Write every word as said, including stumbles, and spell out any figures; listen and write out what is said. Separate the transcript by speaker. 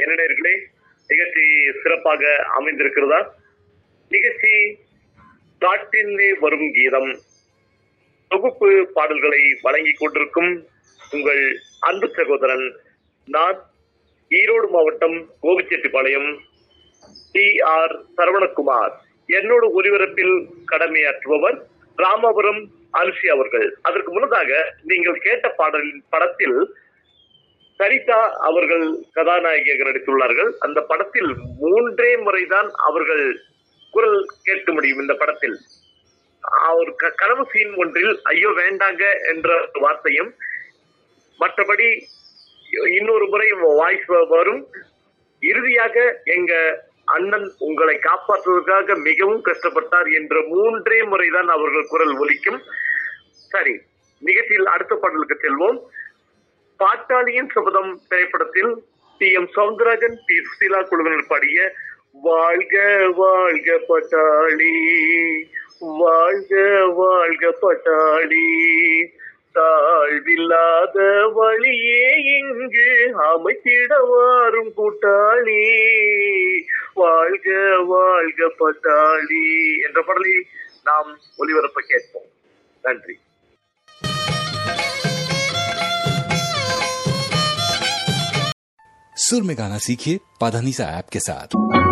Speaker 1: என்ன நேயர்களே, நிகழ்ச்சி சிறப்பாக அமைந்திருக்கிறதா? நிகழ்ச்சி காட்டிலே வரும் கீதம் தொகுப்பு பாடல்களை வழங்கிக் கொண்டிருக்கும் உங்கள் அன்பு சகோதரன் நான், ஈரோடு மாவட்டம் கோபிச்செட்டிப்பாளையம் டி ஆர் சரவணகுமார். என்னோட ஒலிபரப்பில் கடமையாற்றுபவர் ராமபுரம் அனுஷி அவர்கள். அதற்கு முன்னதாக நீங்கள் கேட்ட பாடலின் படத்தில் சரிதா அவர்கள் கதாநாயகியாக நடித்துள்ளார்கள். அந்த படத்தில் மூன்றே முறைதான் அவர்கள் குரல் கேட்க முடியும். இந்த படத்தில் ஒரு கனவு சீன் ஒன்றில் ஐயோ வேண்டாங்க என்ற வார்த்தையும், மற்றபடி இன்னொரு முறை வாய்ஸ் வரும். இறுதியாக எங்க அண்ணன் உங்களை காப்பாற்றுவதற்காக மிகவும் கஷ்டப்பட்டார் என்ற மூன்றே முறைதான் அவர்கள் குரல் ஒலிக்கும். சரி, நிகழ்ச்சியில் அடுத்த பாடலுக்கு செல்வோம். பாட்டாளியின் சபதம் திரைப்படத்தில் D M Soundararajan, B Susheela குழுவினர் பாடிய வாழ்க வாழ்க பட்டாளி, வாழ்க வாழ்க பட்டாளி, தாழ்வில்லாத வழியே இங்கு அமைத்திட வாரும் கூட்டாளி, வாழ்க வாழ்க பட்டாளி என்ற பாடலை நாம் ஒலிபரப்ப கேட்போம். நன்றி.
Speaker 2: सुर में गाना सीखिए पाधानीसा ऐप के साथ।